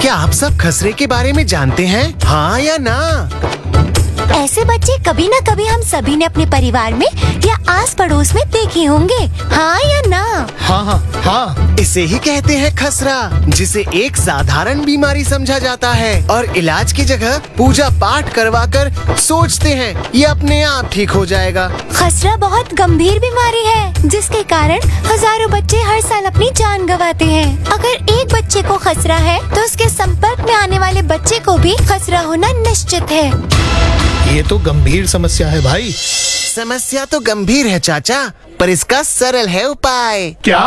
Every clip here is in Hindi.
क्या आप सब खसरे के बारे में जानते हैं? हाँ या ना? ऐसे बच्चे कभी न कभी हम सभी ने अपने परिवार में या आस पड़ोस में देखे होंगे, हाँ या ना? हाँ, इसे ही कहते हैं खसरा, जिसे एक साधारण बीमारी समझा जाता है और इलाज की जगह पूजा पाठ करवाकर सोचते हैं ये अपने आप ठीक हो जाएगा। खसरा बहुत गंभीर बीमारी है जिसके कारण हजारों बच्चे हर साल अपनी जान गंवाते हैं। अगर एक बच्चे को खसरा है तो उसके संपर्क में आने वाले बच्चे को भी खसरा होना निश्चित है। ये तो गंभीर समस्या है भाई। समस्या तो गंभीर है चाचा, पर इसका सरल है उपाय। क्या?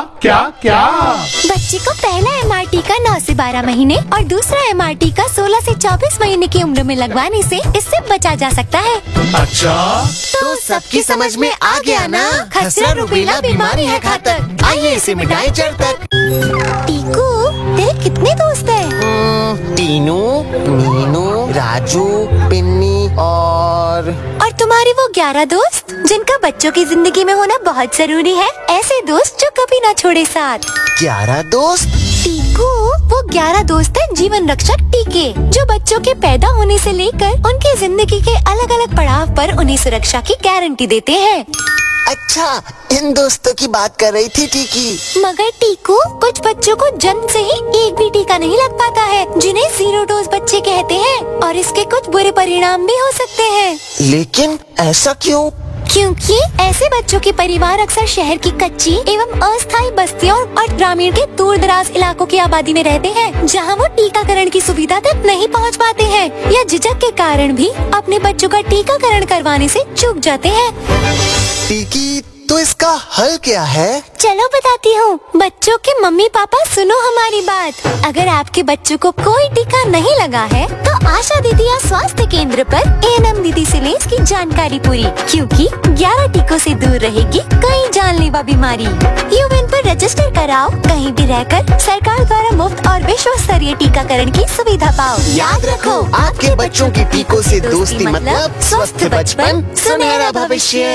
बच्चे को पहला MR टीका 9 से 12 महीने और दूसरा MR टीका 16 से 24 महीने की उम्र में लगवाने से इससे बचा जा सकता है। अच्छा, तो सबकी समझ में आ गया ना? खसरा रूबेला बीमारी है घातक। आइए इसे मिटाएं जड़ तक। टीकू, तेरे कितने दोस्त हैं? टीनू, मीनू, राजू, पिन्नी और तुम्हारे वो 11 दोस्त जिनका बच्चों की जिंदगी में होना बहुत जरूरी है। ऐसे दोस्त जो कभी ना छोड़े साथ। 11 दोस्त? टीकू, वो 11 दोस्त हैं जीवन रक्षक टीके, जो बच्चों के पैदा होने से लेकर उनकी जिंदगी के अलग अलग पड़ाव पर उन्हें सुरक्षा की गारंटी देते हैं। अच्छा, इन दोस्तों की बात कर रही थी टीकी। मगर टीकू, कुछ बच्चों को जन्म से ही एक भी टीका नहीं लग पाता है, जिन्हें 0 डोज बच्चे कहते हैं, और इसके कुछ बुरे परिणाम भी हो सकते हैं। लेकिन ऐसा क्यों? क्योंकि ऐसे बच्चों के परिवार अक्सर शहर की कच्ची एवं अस्थायी बस्तियों और ग्रामीण के दूर दराज इलाकों की आबादी में रहते हैं, जहां वो टीकाकरण की सुविधा तक नहीं पहुंच पाते हैं या झिझक के कारण भी अपने बच्चों का टीकाकरण करवाने से चूक जाते हैं। टीकी, तो इसका हल क्या है? चलो बताती हूँ। बच्चों के मम्मी पापा सुनो हमारी बात। अगर आपके बच्चों को कोई टीका नहीं लगा है तो आशा दीदी या स्वास्थ्य केंद्र पर ANM दीदी से लें इसकी जानकारी पूरी, क्योंकि 11 टीकों से दूर रहेगी कई जानलेवा बीमारी। यूएन पर रजिस्टर कराओ, कहीं भी रहकर सरकार द्वारा मुफ्त और विश्व स्तरीय टीकाकरण की सुविधा पाओ। याद रखो, आपके बच्चों की टीकों से दोस्ती मतलब स्वस्थ बचपन, सुनहरा भविष्य।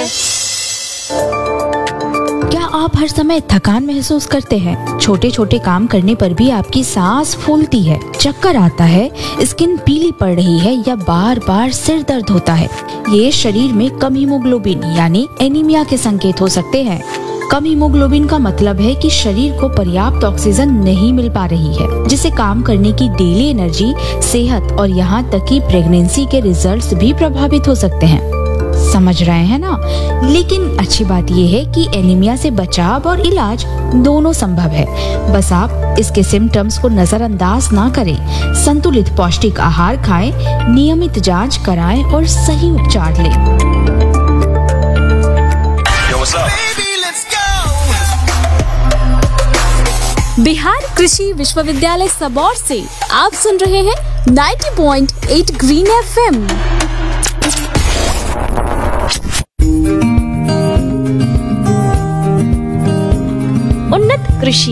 क्या आप हर समय थकान महसूस करते हैं? छोटे छोटे काम करने पर भी आपकी सांस फूलती है, चक्कर आता है, स्किन पीली पड़ रही है या बार बार सिर दर्द होता है? ये शरीर में कम हीमोग्लोबिन यानी एनीमिया के संकेत हो सकते हैं। कम हीमोग्लोबिन का मतलब है कि शरीर को पर्याप्त ऑक्सीजन नहीं मिल पा रही है, जिससे काम करने की डेली एनर्जी, सेहत और यहाँ तक कि प्रेगनेंसी के रिजल्ट्स भी प्रभावित हो सकते हैं। समझ रहे हैं ना? लेकिन अच्छी बात यह है कि एनीमिया से बचाव और इलाज दोनों संभव है। बस आप इसके सिम्टम्स को नजरअंदाज ना करें। संतुलित पौष्टिक आहार खाएं, नियमित जांच कराएं और सही उपचार लें। बिहार कृषि विश्वविद्यालय सबौर से आप सुन रहे हैं 90.8 ग्रीन FM। उन्नत कृषि।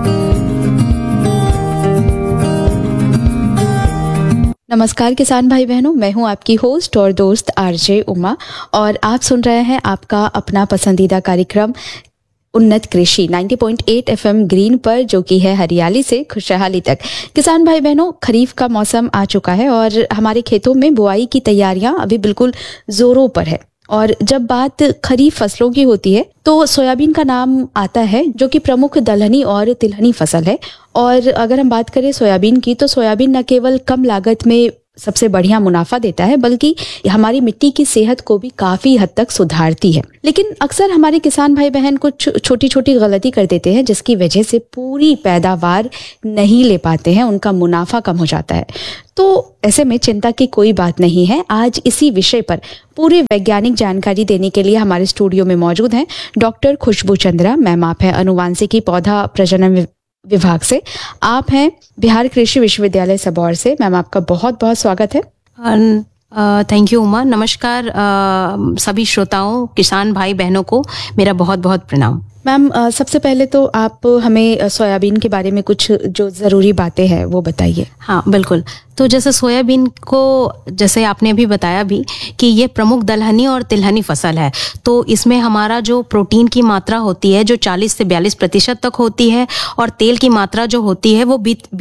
नमस्कार किसान भाई बहनों, मैं हूं आपकी होस्ट और दोस्त आरजे उमा और आप सुन रहे हैं आपका अपना पसंदीदा कार्यक्रम उन्नत कृषि 90.8 FM ग्रीन पर, जो कि है हरियाली से खुशहाली तक। किसान भाई बहनों, खरीफ का मौसम आ चुका है और हमारे खेतों में बुआई की तैयारियां अभी बिल्कुल जोरों पर है। और जब बात खरीफ फसलों की होती है तो सोयाबीन का नाम आता है, जो कि प्रमुख दलहनी और तिलहनी फसल है। और अगर हम बात करें सोयाबीन की, तो सोयाबीन न केवल कम लागत में सबसे बढ़िया मुनाफा देता है, बल्कि हमारी मिट्टी की सेहत को भी काफी हद तक सुधारती है। लेकिन अक्सर हमारे किसान भाई बहन कुछ छोटी छोटी गलती कर देते हैं, जिसकी वजह से पूरी पैदावार नहीं ले पाते हैं, उनका मुनाफा कम हो जाता है। तो ऐसे में चिंता की कोई बात नहीं है। आज इसी विषय पर पूरी वैज्ञानिक जानकारी देने के लिए हमारे स्टूडियो में मौजूद हैं डॉक्टर खुशबू चंद्रा। मैम, आप है अनुवांशिकी पौधा प्रजनन विभाग से, आप हैं बिहार कृषि विश्वविद्यालय सबौर से। मैम, आपका बहुत बहुत स्वागत है। Thank you Uma. नमस्कार सभी श्रोताओं, किसान भाई बहनों को मेरा बहुत बहुत प्रणाम। मैम सबसे पहले तो आप हमें सोयाबीन के बारे में कुछ जो ज़रूरी बातें हैं वो बताइए। हाँ बिल्कुल। तो जैसे सोयाबीन को जैसे आपने अभी बताया भी कि ये प्रमुख दलहनी और तिलहनी फसल है, तो इसमें हमारा जो प्रोटीन की मात्रा होती है जो 40 से 42% तक होती है और तेल की मात्रा जो होती है वो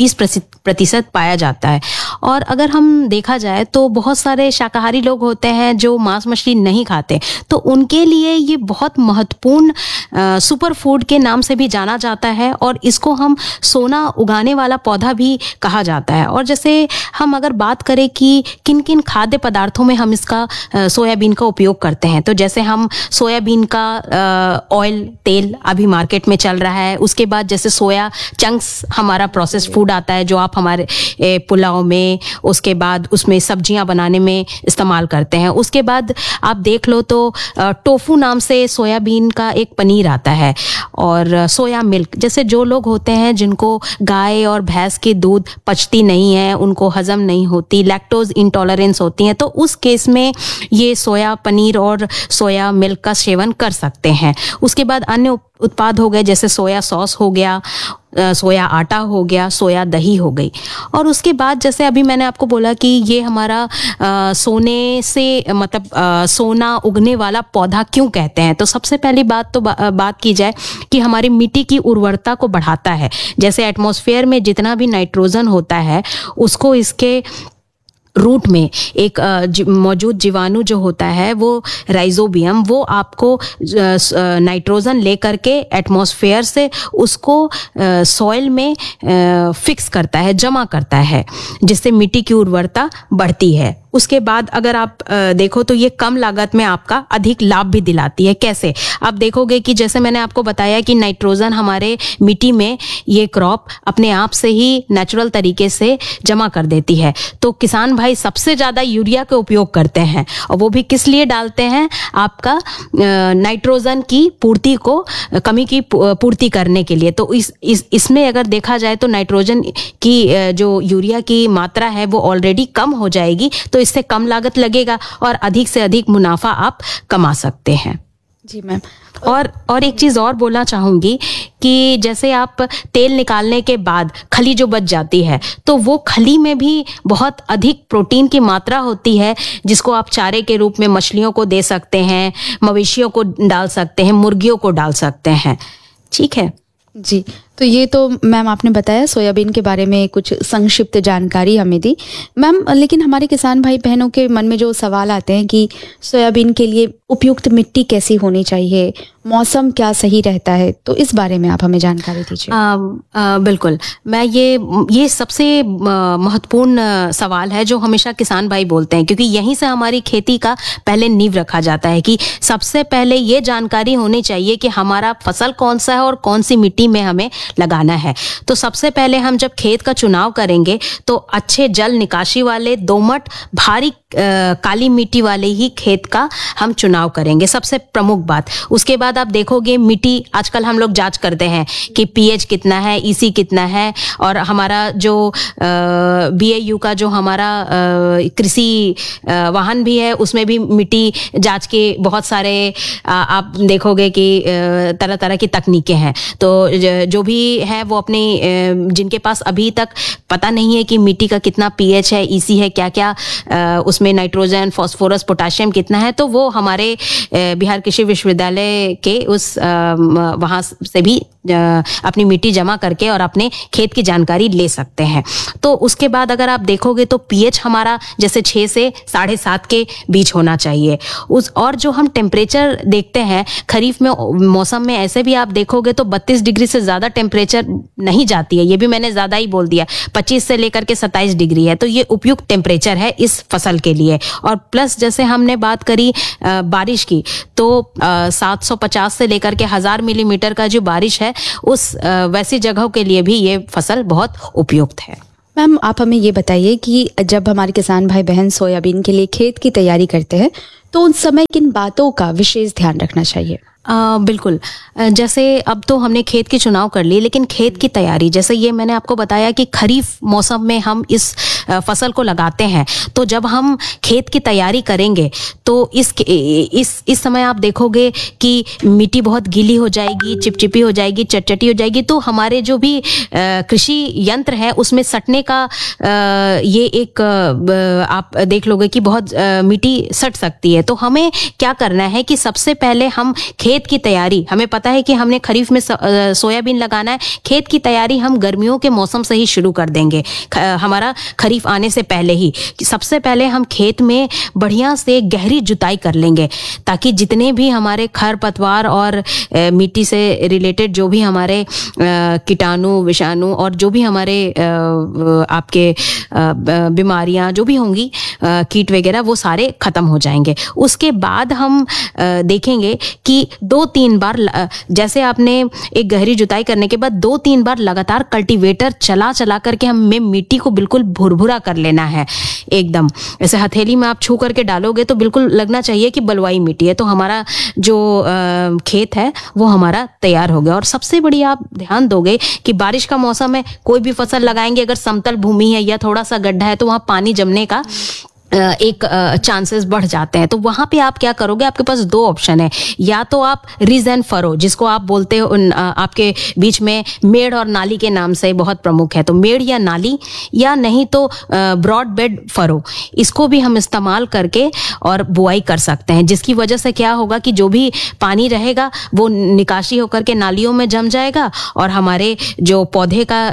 20% पाया जाता है। और अगर हम देखा जाए तो बहुत सारे शाकाहारी लोग होते हैं जो मांस मछली नहीं खाते, तो उनके लिए ये बहुत महत्वपूर्ण सुपर फूड के नाम से भी जाना जाता है और इसको हम सोना उगाने वाला पौधा भी कहा जाता है। और जैसे हम अगर बात करें कि किन किन खाद्य पदार्थों में हम इसका सोयाबीन का उपयोग करते हैं, तो जैसे हम सोयाबीन का ऑयल तेल अभी मार्केट में चल रहा है। उसके बाद जैसे सोया चंक्स हमारा प्रोसेस्ड फूड आता है जो आप हमारे पुलाव में, उसके बाद उसमें सब्जियां बनाने में इस्तेमाल करते हैं। उसके बाद आप देख लो तो टोफू नाम से सोयाबीन का एक पनीर आता है। और सोया मिल्क, जैसे जो लोग होते हैं जिनको गाय और भैंस के दूध पचती नहीं है, उनको हजम नहीं होती, लैक्टोज इंटॉलरेंस होती है, तो उस केस में ये सोया पनीर और सोया मिल्क का सेवन कर सकते हैं। उसके बाद अन्य उत्पाद हो गए जैसे सोया सॉस हो गया, सोया आटा हो गया, सोया दही हो गई। और उसके बाद जैसे अभी मैंने आपको बोला कि ये हमारा सोने से मतलब सोना उगने वाला पौधा क्यों कहते हैं, तो सबसे पहली बात तो बात की जाए कि हमारी मिट्टी की उर्वरता को बढ़ाता है। जैसे एटमॉस्फेयर में जितना भी नाइट्रोजन होता है उसको इसके रूट में एक मौजूद जीवाणु जो होता है वो राइजोबियम, वो आपको नाइट्रोजन लेकर के एटमॉस्फेयर से उसको सॉइल में फिक्स करता है, जमा करता है, जिससे मिट्टी की उर्वरता बढ़ती है। उसके बाद अगर आप देखो तो ये कम लागत में आपका अधिक लाभ भी दिलाती है। कैसे? आप देखोगे कि जैसे मैंने आपको बताया कि नाइट्रोजन हमारे मिट्टी में ये क्रॉप अपने आप से ही नेचुरल तरीके से जमा कर देती है। तो किसान भाई सबसे ज्यादा यूरिया का उपयोग करते हैं और वो भी किस लिए डालते हैं? आपका नाइट्रोजन की पूर्ति को, कमी की पूर्ति करने के लिए। तो इसमें अगर देखा जाए तो नाइट्रोजन की जो यूरिया की मात्रा है वो ऑलरेडी कम हो जाएगी, तो इससे कम लागत लगेगा और अधिक से अधिक मुनाफा आप कमा सकते हैं। जी मैम। और एक चीज और बोलना चाहूंगी कि जैसे आप तेल निकालने के बाद खली जो बच जाती है, तो वो खली में भी बहुत अधिक प्रोटीन की मात्रा होती है, जिसको आप चारे के रूप में मछलियों को दे सकते हैं, मवेशियों को डाल सकते हैं, मुर्गियों को डाल सकते हैं। ठीक है जी। तो ये तो मैम आपने बताया सोयाबीन के बारे में कुछ संक्षिप्त जानकारी हमें दी मैम, लेकिन हमारे किसान भाई बहनों के मन में जो सवाल आते हैं कि सोयाबीन के लिए उपयुक्त मिट्टी कैसी होनी चाहिए, मौसम क्या सही रहता है, तो इस बारे में आप हमें जानकारी दीजिए। बिल्कुल। मैं ये सबसे महत्वपूर्ण सवाल है जो हमेशा किसान भाई बोलते हैं, क्योंकि यहीं से हमारी खेती का पहले नींव रखा जाता है कि सबसे पहले ये जानकारी होनी चाहिए कि हमारा फसल कौन सा है और कौन सी मिट्टी में हमें लगाना है। तो सबसे पहले हम जब खेत का चुनाव करेंगे तो अच्छे जल निकासी वाले, दोमट, भारी काली मिट्टी वाले ही खेत का हम चुनाव करेंगे, सबसे प्रमुख बात। उसके बाद आप देखोगे मिट्टी, आजकल हम लोग जांच करते हैं कि पीएच कितना है, ईसी कितना है, और हमारा जो बीएयू का जो हमारा कृषि वाहन भी है उसमें भी मिट्टी जांच के बहुत सारे आप देखोगे कि तरह तरह की तकनीकें हैं। तो जो भी है वो अपने जिनके पास अभी तक पता नहीं है कि मिट्टी का कितना पीएच है, ईसी है, क्या क्या उसमें नाइट्रोजन, फास्फोरस, पोटाशियम कितना है, तो वो हमारे बिहार कृषि विश्वविद्यालय के उस वहाँ से भी अपनी मिट्टी जमा करके और अपने खेत की जानकारी ले सकते हैं। तो उसके बाद अगर आप देखोगे तो पीएच हमारा जैसे 6 से 7.5 के बीच होना चाहिए। और जो हम टेम्परेचर देखते हैं खरीफ में मौसम में, ऐसे भी आप देखोगे तो 32 डिग्री से ज्यादा टेम्परेचर नहीं जाती है, ये भी मैंने ज्यादा ही बोल दिया, 25 से लेकर के 27 डिग्री है, तो ये उपयुक्त टेम्परेचर है इस फसल के लिए। और प्लस जैसे हमने बात करी बारिश की, तो 750 से लेकर के 1000 मिलीमीटर का जो बारिश है उस वैसी जगहों के लिए भी ये फसल बहुत उपयुक्त है। मैम आप हमें ये बताइए कि जब हमारे किसान भाई बहन सोयाबीन के लिए खेत की तैयारी करते हैं तो उन समय किन बातों का विशेष ध्यान रखना चाहिए? बिल्कुल। जैसे अब तो हमने खेत की चुनाव कर ली, लेकिन खेत की तैयारी, जैसे ये मैंने आपको बताया कि खरीफ मौसम में हम इस फसल को लगाते हैं, तो जब हम खेत की तैयारी करेंगे तो इस समय आप देखोगे कि मिट्टी बहुत गीली हो जाएगी, चिपचिपी हो जाएगी, चटचटी हो जाएगी, तो हमारे जो भी कृषि यंत्र है उसमें सटने का ये एक आप देख लोगे कि बहुत मिट्टी सट सकती है। तो हमें क्या करना है कि सबसे पहले हम खेत की तैयारी, हमें पता है कि हमने खरीफ में सोयाबीन लगाना है, खेत की तैयारी हम गर्मियों के मौसम से ही शुरू कर देंगे, हमारा खरीफ आने से पहले ही। सबसे पहले हम खेत में बढ़िया से गहरी जुताई कर लेंगे, ताकि जितने भी हमारे खरपतवार और मिट्टी से रिलेटेड जो भी हमारे कीटाणु विषाणु और जो भी हमारे आपके बीमारियां जो भी होंगी, कीट वगैरह, वो सारे खत्म हो जाएंगे। उसके बाद हम देखेंगे कि 2-3 बार, जैसे आपने एक गहरी जुताई करने के बाद 2-3 बार लगातार कल्टीवेटर चला करके हमें मिट्टी को बिल्कुल भुरभुरा कर लेना है एकदम। ऐसे हथेली में आप छू करके डालोगे तो बिल्कुल लगना चाहिए कि बलुआई मिट्टी है, तो हमारा जो खेत है वो हमारा तैयार हो गया। और सबसे बड़ी आप ध्यान दोगे कि बारिश का मौसम है, कोई भी फसल लगाएंगे, अगर समतल भूमि है या थोड़ा सा गड्ढा है तो वहां पानी जमने का एक चांसेस बढ़ जाते हैं। तो वहां पे आप क्या करोगे, आपके पास 2 ऑप्शन है, या तो आप रिज एंड फरो, जिसको आप बोलते हो आपके बीच में मेड़ और नाली के नाम से बहुत प्रमुख है, तो मेड़ या नाली, या नहीं तो ब्रॉड बेड फरो, इसको भी हम इस्तेमाल करके और बुआई कर सकते हैं, जिसकी वजह से क्या होगा कि जो भी पानी रहेगा वो निकासी होकर के नालियों में जम जाएगा और हमारे जो पौधे का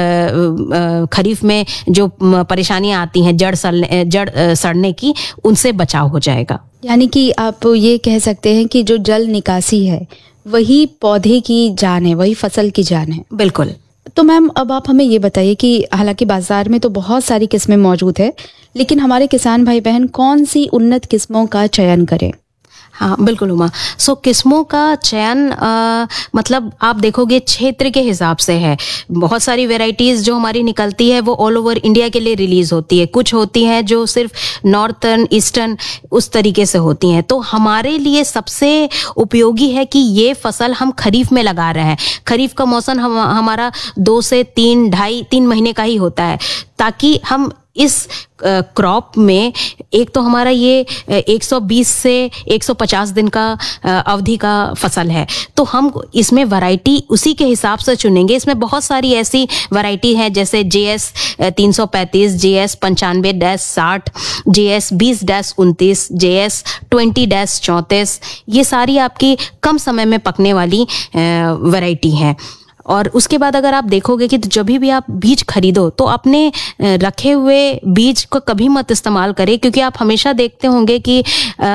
खरीफ में जो परेशानियां आती हैं जड़ सड़ने की, उनसे बचाव हो जाएगा। यानी कि आप ये कह सकते हैं कि जो जल निकासी है वही पौधे की जान है, वही फसल की जान है। बिल्कुल। तो मैम, अब आप हमें ये बताइए कि हालांकि बाजार में तो बहुत सारी किस्में मौजूद है, लेकिन हमारे किसान भाई बहन कौन सी उन्नत किस्मों का चयन करें? हाँ बिल्कुल उमा। किस्मों का चयन मतलब आप देखोगे क्षेत्र के हिसाब से है। बहुत सारी वैरायटीज जो हमारी निकलती है वो ऑल ओवर इंडिया के लिए रिलीज होती है, कुछ होती हैं जो सिर्फ नॉर्थर्न ईस्टर्न उस तरीके से होती हैं। तो हमारे लिए सबसे उपयोगी है कि ये फसल हम खरीफ में लगा रहे हैं। खरीफ का मौसम हमारा 2 से 3 महीने का ही होता है, ताकि हम इस क्रॉप में, एक तो हमारा ये 120 से 150 दिन का अवधि का फसल है, तो हम इसमें वैरायटी उसी के हिसाब से चुनेंगे। इसमें बहुत सारी ऐसी वैरायटी है, जैसे JS 335, JS 95-60, JS 20-29, JS 20-34, ये सारी आपकी कम समय में पकने वाली वैरायटी हैं। और उसके बाद अगर आप देखोगे कि जब भी आप बीज खरीदो तो अपने रखे हुए बीज को कभी मत इस्तेमाल करें, क्योंकि आप हमेशा देखते होंगे कि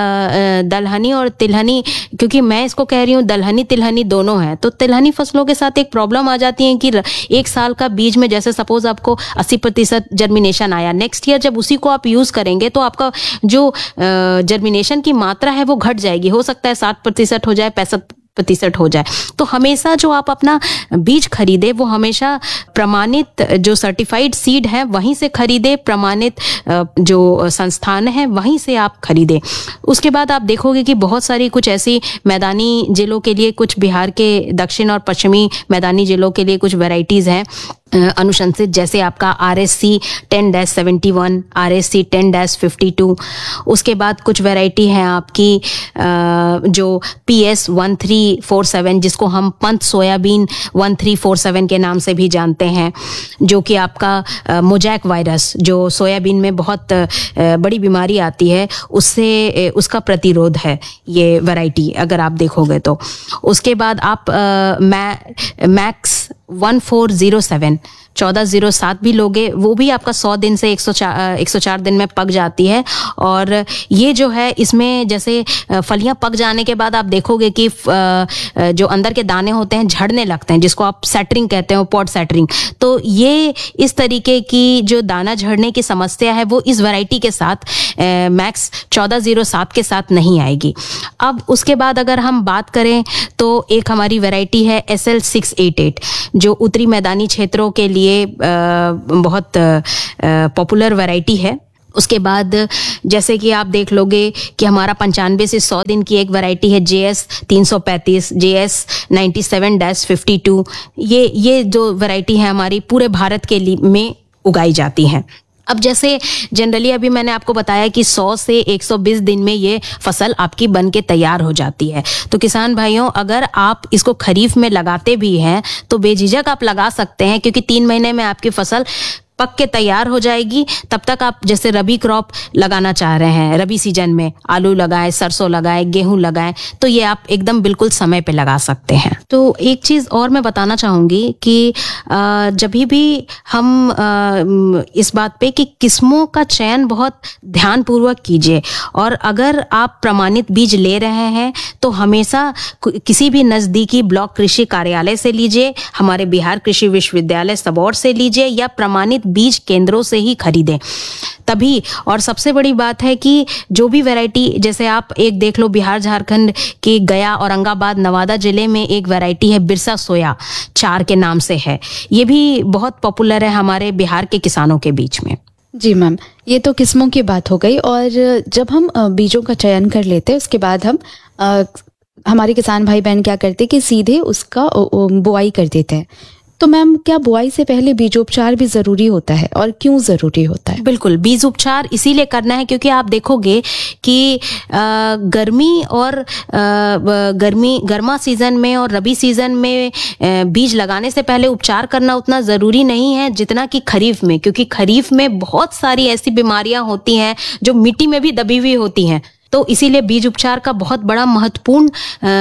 दलहनी और तिलहनी, क्योंकि मैं इसको कह रही हूँ दलहनी तिलहनी दोनों है, तो तिलहनी फसलों के साथ एक प्रॉब्लम आ जाती है कि 1 साल का बीज में जैसे सपोज आपको 80% जर्मिनेशन आया, नेक्स्ट ईयर जब उसी को आप यूज करेंगे तो आपका जो जर्मिनेशन की मात्रा है वो घट जाएगी। हो सकता है 60% हो जाए, 65% हो जाए। तो हमेशा जो आप अपना बीज खरीदे वो हमेशा प्रमाणित जो सर्टिफाइड सीड है वहीं से खरीदे, प्रमाणित जो संस्थान है वहीं से आप खरीदे। उसके बाद आप देखोगे कि बहुत सारी कुछ ऐसी मैदानी जिलों के लिए, कुछ बिहार के दक्षिण और पश्चिमी मैदानी जिलों के लिए कुछ वैरायटीज हैं अनुशंसित, जैसे आपका RSC 10-71, RSC 10-52। उसके बाद कुछ वैरायटी है आपकी जो PS 1347, जिसको हम पंत सोयाबीन 1347 के नाम से भी जानते हैं, जो कि आपका मोजैक वायरस जो सोयाबीन में बहुत बड़ी बीमारी आती है उससे उसका प्रतिरोध है ये वैरायटी, अगर आप देखोगे तो। उसके बाद आप मैक्स 1407 भी लोगे, वो भी आपका 100 दिन से 104 दिन में पक जाती है। और ये जो है इसमें जैसे फलियां पक जाने के बाद आप देखोगे कि जो अंदर के दाने होते हैं झड़ने लगते हैं, जिसको आप सेटरिंग कहते हैं, पॉड सेटरिंग। तो ये इस तरीके की जो दाना झड़ने की समस्या है वो इस वैरायटी के साथ मैक्स 1407 के साथ नहीं आएगी। अब उसके बाद अगर हम बात करें तो एक हमारी वैरायटी है SL 688, जो उत्तरी मैदानी क्षेत्रों के लिए बहुत पॉपुलर वैरायटी है। उसके बाद जैसे कि आप देख लोगे कि हमारा 95 से 100 दिन की एक वैरायटी है JS 335, JS 97-52। ये जो वैरायटी है हमारी पूरे भारत के लिए में उगाई जाती हैं। अब जैसे जनरली अभी मैंने आपको बताया कि 100 से 120 दिन में ये फसल आपकी बन के तैयार हो जाती है। तो किसान भाइयों, अगर आप इसको खरीफ में लगाते भी हैं तो बेझिझक आप लगा सकते हैं, क्योंकि 3 महीने में आपकी फसल पक के तैयार हो जाएगी। तब तक आप जैसे रबी क्रॉप लगाना चाह रहे हैं, रबी सीजन में आलू लगाएं, सरसों लगाएं, गेहूं लगाएं, तो ये आप एकदम बिल्कुल समय पे लगा सकते हैं। तो एक चीज़ और मैं बताना चाहूँगी कि जब भी हम इस बात पे कि किस्मों का चयन बहुत ध्यानपूर्वक कीजिए, और अगर आप प्रमाणित बीज ले रहे हैं तो हमेशा किसी भी नज़दीकी ब्लॉक कृषि कार्यालय से लीजिए, हमारे बिहार कृषि विश्वविद्यालय सबौर से लीजिए, या प्रमाणित बीज केंद्रों से ही खरीदें तभी। और सबसे बड़ी बात है कि जो भी वैरायटी, जैसे आप एक देख लो, बिहार झारखंड के गया, औरंगाबाद, नवादा जिले में एक वैरायटी है बिरसा सोया 4 के नाम से है। ये भी बहुत पॉपुलर है हमारे बिहार के किसानों के बीच में। जी मैम, ये तो किस्मों की बात हो गई। और जब हम बीजों का चयन कर लेते हैं उसके बाद हम हमारे किसान भाई बहन क्या करते हैं कि सीधे उसका बुआई कर देते हैं। तो मैम, क्या बुआई से पहले बीजोपचार भी जरूरी होता है, और क्यों जरूरी होता है? बिल्कुल, बीज उपचार इसीलिए करना है क्योंकि आप देखोगे कि गर्मी और गर्मा सीजन में और रबी सीजन में बीज लगाने से पहले उपचार करना उतना ज़रूरी नहीं है जितना कि खरीफ में, क्योंकि खरीफ में बहुत सारी ऐसी बीमारियां होती हैं जो मिट्टी में भी दबी हुई होती हैं। तो इसीलिए बीज उपचार का बहुत बड़ा महत्वपूर्ण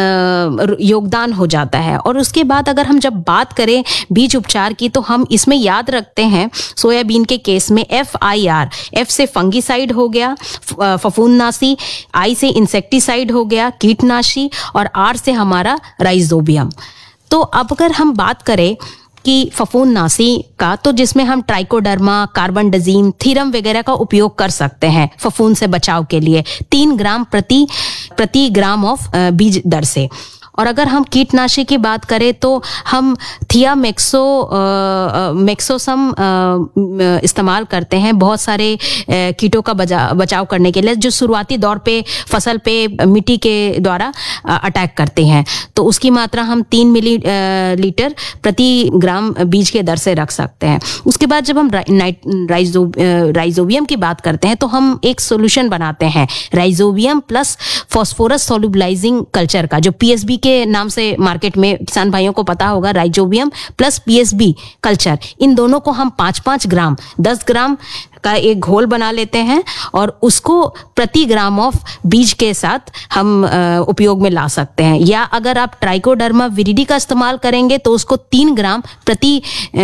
योगदान हो जाता है। और उसके बाद अगर हम जब बात करें बीज उपचार की, तो हम इसमें याद रखते हैं सोयाबीन के केस में FIR, F से फंगीसाइड हो गया, फफूंदनाशी, I से इंसेक्टिसाइड हो गया, कीटनाशी, और R से हमारा राइजोबियम। तो अब अगर हम बात करें कि फफूंदनाशी का, तो जिसमें हम ट्राइकोडर्मा, कार्बनडाजिम, थीरम वगैरह का उपयोग कर सकते हैं फफूंद से बचाव के लिए 3 ग्राम प्रति ग्राम ऑफ बीज दर से। और अगर हम कीटनाशी की बात करें तो हम थियामेक्सोसम इस्तेमाल करते हैं बहुत सारे कीटों का बचाव करने के लिए, जो शुरुआती दौर पे फसल पे मिट्टी के द्वारा अटैक करते हैं। तो उसकी मात्रा हम 3 मिलीलीटर प्रति ग्राम बीज के दर से रख सकते हैं। उसके बाद जब हम राइजोबियम की बात करते हैं तो हम एक सोल्यूशन बनाते हैं, rhizobium plus phosphorus solubilising culture का, जो PSB के नाम से मार्केट में किसान भाइयों को पता होगा। राइजोबियम प्लस PSB कल्चर, इन दोनों को हम 5-5 ग्राम 10 ग्राम का एक घोल बना लेते हैं और उसको प्रति ग्राम ऑफ बीज के साथ हम उपयोग में ला सकते हैं। या अगर आप ट्राइकोडर्मा विरिडी का इस्तेमाल करेंगे तो उसको 3 ग्राम प्रति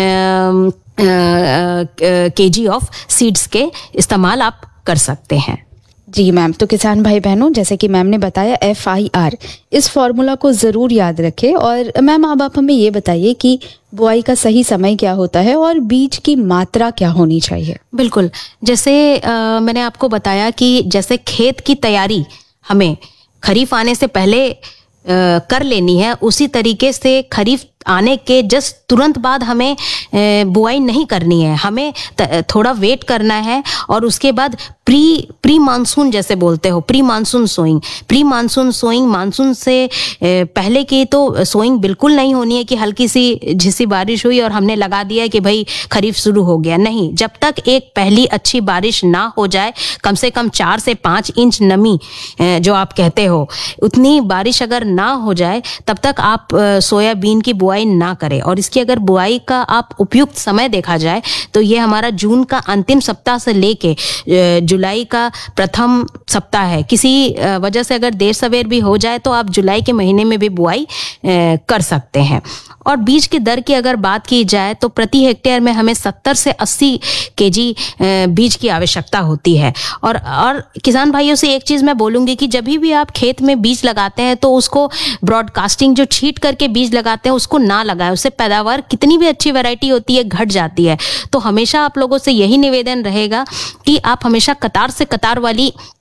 kg ऑफ सीड्स के इस्तेमाल आप कर सकते हैं। जी मैम, तो किसान भाई बहनों, जैसे कि मैम ने बताया FIR, इस फॉर्मूला को ज़रूर याद रखें। और मैम, अब आप हमें ये बताइए कि बुआई का सही समय क्या होता है और बीज की मात्रा क्या होनी चाहिए? बिल्कुल, जैसे मैंने आपको बताया कि जैसे खेत की तैयारी हमें खरीफ आने से पहले कर लेनी है, उसी तरीके से खरीफ आने के जस्ट तुरंत बाद हमें बुआई नहीं करनी है, हमें थोड़ा वेट करना है। और उसके बाद प्री मानसून, जैसे बोलते हो, प्री मानसून सोइंग, मानसून से पहले की तो सोइंग बिल्कुल नहीं होनी है कि हल्की सी झिसी बारिश हुई और हमने लगा दिया कि भाई खरीफ शुरू हो गया। नहीं, जब तक एक पहली अच्छी बारिश ना हो जाए, कम से कम 4 से 5 इंच नमी जो आप कहते हो, उतनी बारिश अगर ना हो जाए तब तक आप सोयाबीन की बुआई ना करें। और इसकी अगर बुआई का आप उपयुक्त समय देखा जाए तो ये हमारा जून का अंतिम सप्ताह से लेके जुलाई का प्रथम सप्ताह है। किसी वजह से अगर देर सवेर भी हो जाए तो आप जुलाई के महीने में भी बुआई कर सकते हैं। और बीज की दर की अगर बात की जाए तो प्रति हेक्टेयर में हमें 70 से 80 kg बीज की आवश्यकता होती है। और किसान भाइयों से एक चीज मैं बोलूंगी कि जब भी आप खेत में बीज लगाते हैं तो उसको ब्रॉडकास्टिंग, जो छींट करके बीज लगाते हैं, उसको ना लगाएं। उससे पैदावार कितनी भी अच्छी वैरायटी होती है घट जाती है। तो हमेशा आप लोगों से यही निवेदन रहेगा कि आप हमेशा कतार से कतार वाली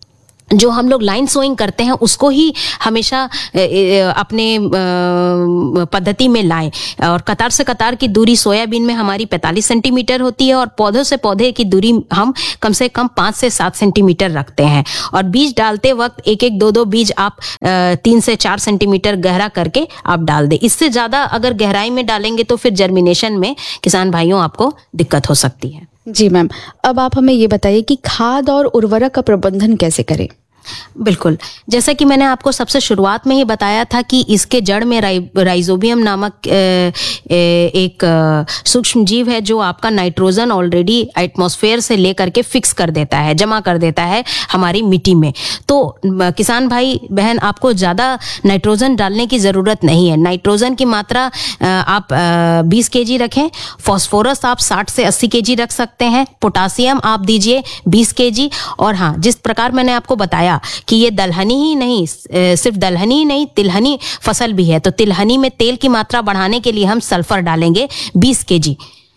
जो हम लोग लाइन सोइंग करते हैं उसको ही हमेशा अपने पद्धति में लाएं। और कतार से कतार की दूरी सोयाबीन में हमारी 45 सेंटीमीटर होती है और पौधों से पौधे की दूरी हम कम से कम 5 से 7 सेंटीमीटर रखते हैं। और बीज डालते वक्त एक एक 2-2 बीज आप 3 से 4 सेंटीमीटर गहरा करके आप डाल दें। इससे ज़्यादा अगर गहराई में डालेंगे तो फिर जर्मिनेशन में किसान भाइयों आपको दिक्कत हो सकती है। जी मैम, अब आप हमें ये बताइए कि खाद और उर्वरक का प्रबंधन कैसे करें? बिल्कुल, जैसा कि मैंने आपको सबसे शुरुआत में ही बताया था कि इसके जड़ में राइजोबियम नामक एक सूक्ष्म जीव है जो आपका नाइट्रोजन ऑलरेडी एटमॉस्फेयर से लेकर के फिक्स कर देता है, जमा कर देता है हमारी मिट्टी में। तो किसान भाई बहन, आपको ज़्यादा नाइट्रोजन डालने की ज़रूरत नहीं है। नाइट्रोजन की मात्रा आप 20 kg रखें, फास्फोरस आप 60 से 80 kg रख सकते हैं, पोटासियम आप दीजिए 20 kg। और हाँ, जिस प्रकार मैंने आपको बताया कि ये दलहनी ही नहीं, सिर्फ दलहनी ही नहीं, तिलहनी फसल भी है, तो तिलहनी में तेल की मात्रा बढ़ाने के लिए हम सल्फर डालेंगे 20 kg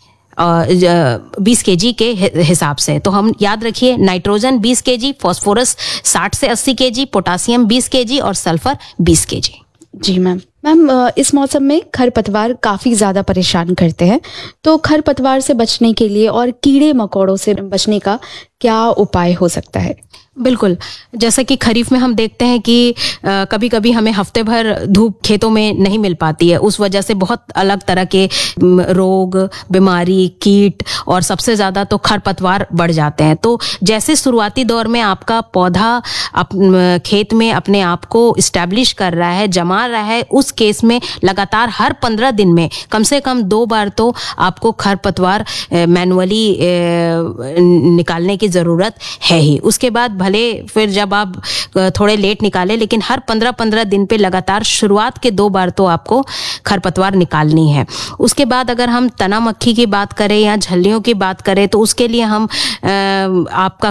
20 kg के हिसाब से। तो हम याद रखिए, नाइट्रोजन 20 kg, फास्फोरस 60 से 80 kg, पोटासियम 20 kg और सल्फर 20 kg। जी मैम। मैम, इस मौसम में खरपतवार काफ़ी ज़्यादा परेशान करते हैं, तो खरपतवार से बचने के लिए और कीड़े मकोड़ों से बचने का क्या उपाय हो सकता है? बिल्कुल, जैसा कि खरीफ में हम देखते हैं कि कभी कभी हमें हफ्ते भर धूप खेतों में नहीं मिल पाती है, उस वजह से बहुत अलग तरह के रोग, बीमारी, कीट और सबसे ज़्यादा तो खरपतवार बढ़ जाते हैं। तो जैसे शुरुआती दौर में आपका पौधा खेत में अपने आप को इस्टेब्लिश कर रहा है, जमा रहा है, उस केस में लगातार हर 15 दिन में कम से कम 2 बार तो आपको खरपतवार मैनुअली निकालने की ज़रूरत है ही। उसके बाद भले फिर जब आप थोड़े लेट निकालें, लेकिन हर 15-15 दिन पे लगातार शुरुआत के 2 बार तो आपको खरपतवार निकालनी है। उसके बाद अगर हम तना मक्खी की बात करें या झल्लियों की बात करें तो उसके लिए हम आपका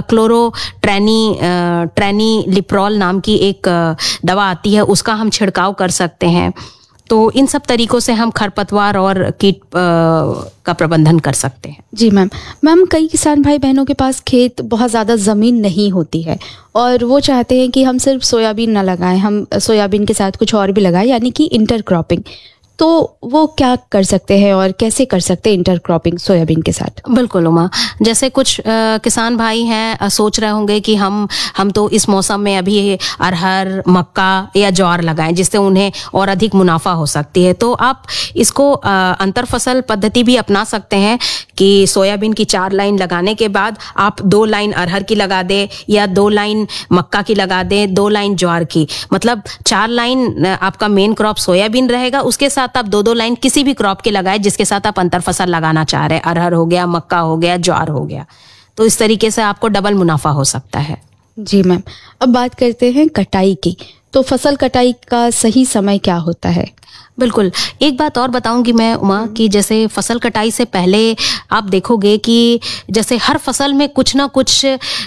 ट्रेनिलिप्रॉल नाम की एक दवा आती है, उसका हम छिड़काव कर सकते हैं। तो इन सब तरीकों से हम खरपतवार और कीट का प्रबंधन कर सकते हैं। जी मैम। मैम, कई किसान भाई बहनों के पास खेत बहुत ज़्यादा ज़मीन नहीं होती है और वो चाहते हैं कि हम सिर्फ सोयाबीन ना लगाएं, हम सोयाबीन के साथ कुछ और भी लगाएं, यानी कि इंटरक्रॉपिंग। तो वो क्या कर सकते हैं और कैसे कर सकते हैं इंटरक्रॉपिंग सोयाबीन के साथ? बिल्कुल उमा, जैसे कुछ किसान भाई हैं सोच रहे होंगे कि हम तो इस मौसम में अभी अरहर, मक्का या ज्वार लगाएं जिससे उन्हें और अधिक मुनाफा हो सकती है। तो आप इसको अंतर फसल पद्धति भी अपना सकते हैं कि सोयाबीन की 4 लाइन लगाने के बाद आप 2 लाइन अरहर की लगा दें या 2 लाइन मक्का की लगा दें, 2 लाइन ज्वार की, मतलब 4 लाइन आपका मेन क्रॉप सोयाबीन रहेगा, उसके साथ आप 2-2 लाइन किसी भी क्रॉप के लगाए जिसके साथ आप अंतर फसल लगाना चाह रहे हैं, अरहर हो गया, मक्का हो गया, ज्वार हो गया। तो इस तरीके से आपको डबल मुनाफा हो सकता है। जी मैम, अब बात करते हैं कटाई की। तो फसल कटाई का सही समय क्या होता है? बिल्कुल, एक बात और बताऊंगी मैं उमा कि जैसे फसल कटाई से पहले आप देखोगे कि जैसे हर फसल में कुछ ना कुछ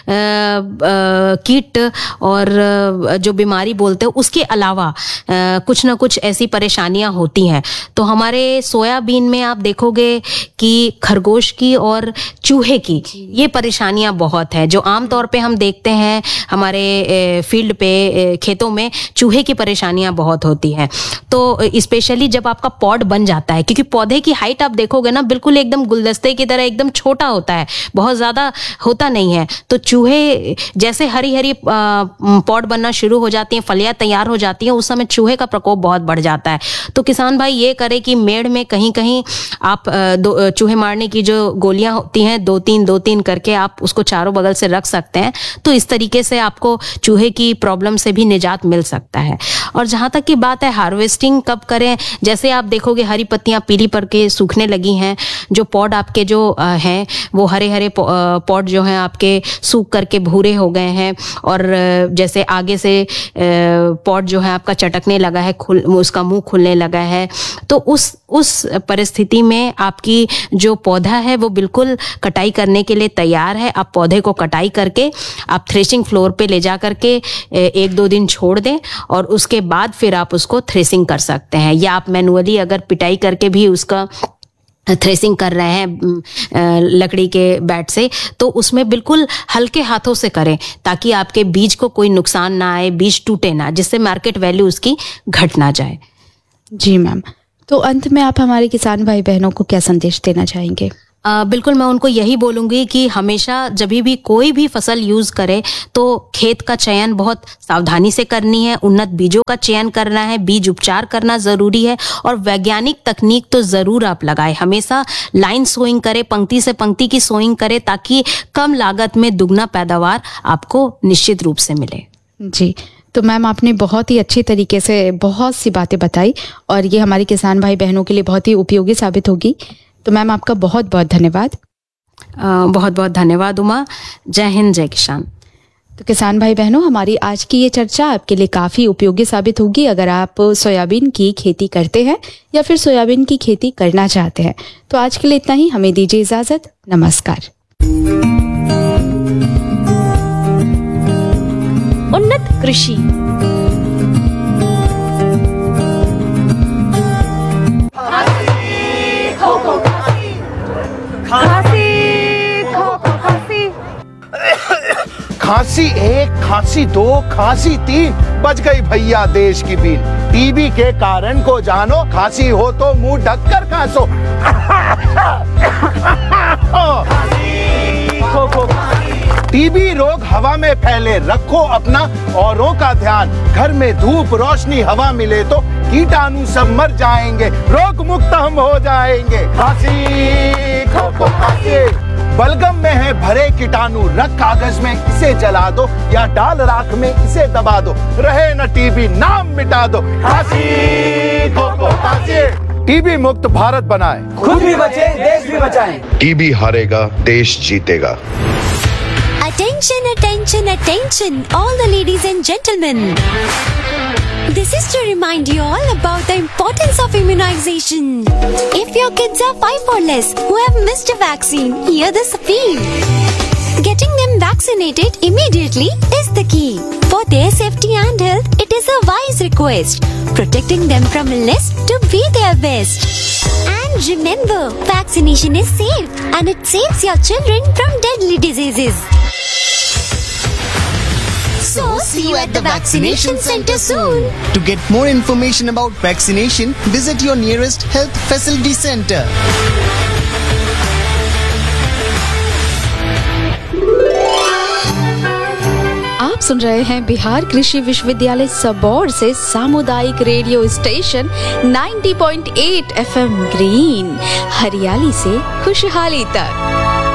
कीट और जो बीमारी बोलते हैं उसके अलावा कुछ ना कुछ ऐसी परेशानियां होती हैं। तो हमारे सोयाबीन में आप देखोगे कि खरगोश की और चूहे की ये परेशानियां बहुत है, जो आमतौर पे हम देखते हैं हमारे फील्ड पे खेतों में चूहे की परेशानियां बहुत होती हैं। तो स्पेशली जब आपका पॉड बन जाता है, क्योंकि पौधे की हाइट आप देखोगे ना बिल्कुल एकदम गुलदस्ते की तरह एकदम छोटा होता है, बहुत ज्यादा होता नहीं है। तो चूहे जैसे हरी हरी पॉड बनना शुरू हो जाती हैं, फलियां तैयार हो जाती हैं, उस समय चूहे का प्रकोप बहुत बढ़ जाता है। तो किसान भाई ये करे कि मेड़ में कहीं कहीं आप चूहे मारने की जो गोलियां होती हैं 2-3 करके आप उसको चारों बगल से रख सकते हैं। तो इस तरीके से आपको चूहे की प्रॉब्लम से भी निजात मिल सकता है। और जहां तक की बात है हार्वेस्टिंग कब करें, जैसे आप देखोगे हरी पत्तियां पीली पड़ के सूखने लगी हैं, जो पॉड आपके जो हैं वो हरे हरे पॉड जो हैं आपके सूख करके भूरे हो गए हैं, और जैसे आगे से पॉड जो है आपका चटकने लगा है, उसका मुंह खुलने लगा है, तो उस परिस्थिति में आपकी जो पौधा है वो बिल्कुल कटाई करने के लिए तैयार है। आप पौधे को कटाई करके आप थ्रेशिंग फ्लोर पे ले जा करके 1-2 दिन छोड़ दें और उसके बाद फिर आप उसको थ्रेसिंग कर सकते हैं, या आप मैनुअली अगर पिटाई करके भी उसका थ्रेसिंग कर रहे हैं लकड़ी के बैट से, तो उसमें बिल्कुल हल्के हाथों से करें ताकि आपके बीज को कोई नुकसान ना आए, बीज टूटे ना, जिससे मार्केट वैल्यू उसकी घट ना जाए। जी मैम, तो अंत में आप हमारे किसान भाई बहनों को क्या संदेश देना चाहेंगे? बिल्कुल, मैं उनको यही बोलूँगी कि हमेशा जब भी कोई भी फसल यूज़ करे तो खेत का चयन बहुत सावधानी से करनी है, उन्नत बीजों का चयन करना है, बीज उपचार करना ज़रूरी है और वैज्ञानिक तकनीक तो ज़रूर आप लगाएं। हमेशा लाइन सोइंग करें, पंक्ति से पंक्ति की सोइंग करें ताकि कम लागत में दुगना पैदावार आपको निश्चित रूप से मिले। जी, तो मैम आपने बहुत ही अच्छे तरीके से बहुत सी बातें बताई और ये हमारे किसान भाई बहनों के लिए बहुत ही उपयोगी साबित होगी। तो मैम आपका बहुत बहुत धन्यवाद। बहुत बहुत धन्यवाद उमा। जय हिंद, जय किसान। तो किसान भाई बहनों, हमारी आज की ये चर्चा आपके लिए काफ़ी उपयोगी साबित होगी अगर आप सोयाबीन की खेती करते हैं या फिर सोयाबीन की खेती करना चाहते हैं। तो आज के लिए इतना ही, हमें दीजिए इजाज़त। नमस्कार। उन्नत कृषि। खांसी 1, खांसी 2, खांसी 3, बच गई भैया देश की बीन। टीबी के कारण को जानो, खांसी हो तो मुंह ढककर खांसो। टीबी रोग हवा में फैले, रखो अपना औरों का ध्यान। घर में धूप रोशनी हवा मिले तो कीटाणु सब मर जाएंगे, रोग मुक्त हम हो जाएंगे। खांसी खो खांसी बलगम में है भरे कीटाणु, रख कागज में इसे जला दो या डाल राख में इसे दबा दो, रहे न टीबी नाम मिटा दो। खांसी खो खांसी। टीबी मुक्त भारत बनाए, खुद भी बचे देश भी बचाएं। टीबी हारेगा देश जीतेगा। Attention, attention, attention, all the ladies and gentlemen. This is to remind you all about the importance of immunization. If your kids are 5 or less who have missed a vaccine, hear this appeal. Getting them vaccinated immediately is the key. For their safety and health, it is a wise request. Protecting them from illness to be their best. And remember, vaccination is safe and it saves your children from deadly diseases. So, see you at the vaccination center soon. To get more information about vaccination, visit your nearest health facility center. आप सुन रहे हैं बिहार कृषि विश्वविद्यालय सबौर से सामुदायिक रेडियो स्टेशन 90.8 FM ग्रीन, हरियाली से खुशहाली तक।